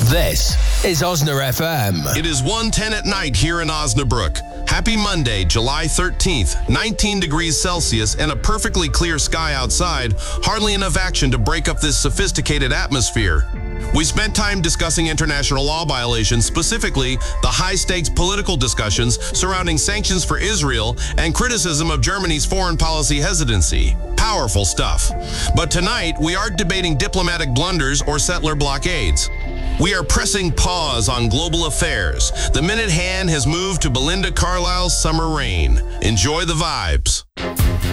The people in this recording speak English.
This is Osna FM. It is 1:10 at night here in Osnabrück. Happy Monday, July 13th, 19 degrees Celsius and a perfectly clear sky outside, hardly enough action to break up this sophisticated atmosphere. We spent time discussing international law violations, specifically the high-stakes political discussions surrounding sanctions for Israel and criticism of Germany's foreign policy hesitancy. Powerful stuff. But tonight, we are debating diplomatic blunders or settler blockades. We are pressing pause on global affairs. The minute hand has moved to Belinda Carlisle's Summer Rain. Enjoy the vibes.